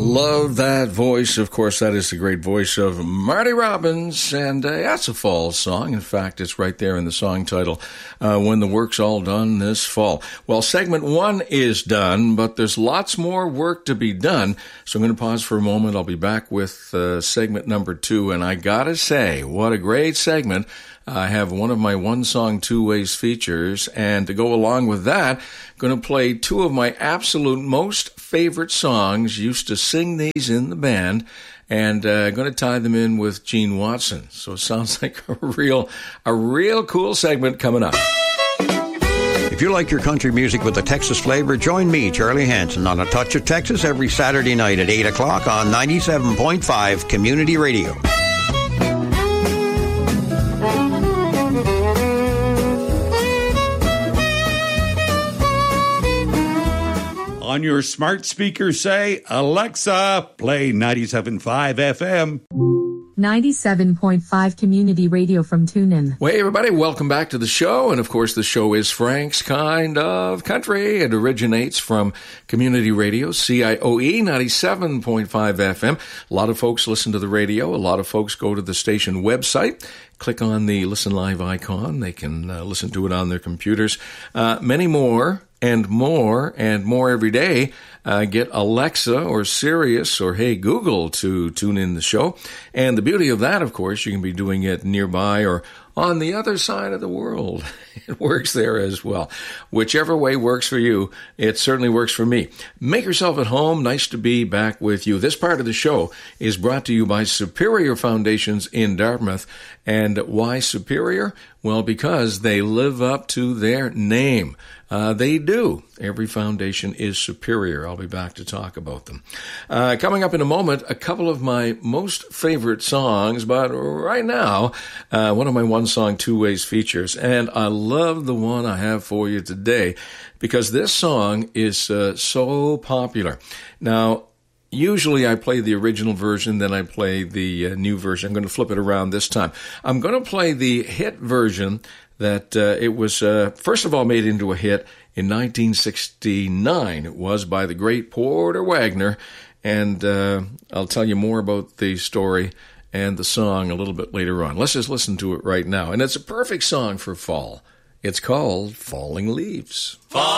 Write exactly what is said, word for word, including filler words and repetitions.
Love that voice. Of course, that is the great voice of Marty Robbins, and uh, that's a fall song. In fact, it's right there in the song title, uh, When the Work's All Done This Fall. Well, segment one is done, but there's lots more work to be done, so I'm going to pause for a moment. I'll be back with uh, segment number two, and I gotta say, what a great segment. I have one of my One Song Two Ways features, and to go along with that, I'm going to play two of my absolute most favorite songs. Used to sing these in the band, and uh, going to tie them in with Gene Watson. So it sounds like a real, a real cool segment coming up. If you like your country music with a Texas flavor, join me, Charlie Hanson, on A Touch of Texas every Saturday night at eight o'clock on ninety-seven point five Community Radio. On your smart speaker, say, Alexa, play ninety-seven point five F M. ninety-seven point five Community Radio from TuneIn. Well, hey, everybody, welcome back to the show. And, of course, the show is Frank's Kind of Country. It originates from Community Radio, C I O E, ninety-seven point five F M. A lot of folks listen to the radio. A lot of folks go to the station website, click on the Listen Live icon. They can uh, listen to it on their computers. Uh, many more and more and more every day. Uh, get Alexa or Sirius or Hey Google to tune in the show. And the beauty of that, of course, you can be doing it nearby or on the other side of the world. It works there as well. Whichever way works for you, it certainly works for me. Make yourself at home. Nice to be back with you. This part of the show is brought to you by Superior Foundations in Dartmouth. And why Superior? Well, because they live up to their name. Uh, they do. Every foundation is superior. I'll be back to talk about them. Uh, coming up in a moment, a couple of my most favorite songs, but right now, uh, one of my One Song Two Ways features, and I love the one I have for you today because this song is uh, so popular. Now, usually I play the original version, then I play the uh, new version. I'm going to flip it around this time. I'm going to play the hit version that uh, it was, uh, first of all, made into a hit in nineteen sixty-nine. It was by the great Porter Wagoner, and uh, I'll tell you more about the story and the song a little bit later on. Let's just listen to it right now, and it's a perfect song for fall. It's called Falling Leaves. Fall.